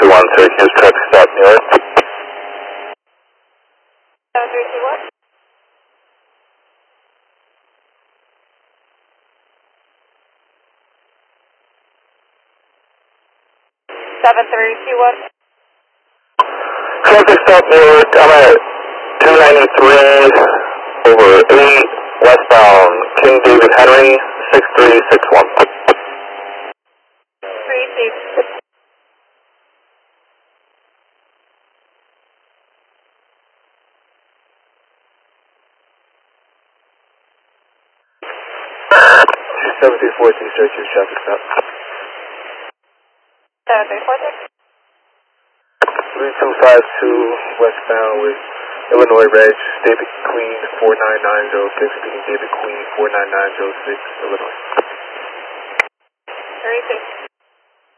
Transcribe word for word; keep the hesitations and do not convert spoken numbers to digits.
one, Syracuse, traffic stop, New York. seven three two one. seven three two one. Traffic stop, New York. I'm at two ninety-three over eight, westbound King David Henry, six three six one. three six. seven three four two, Syracuse, traffic stop. seven three four six. three two five two, westbound with Illinois Reg, David Queen, four nine nine zero six, speaking David Queen, four nine nine zero six, Illinois. three six.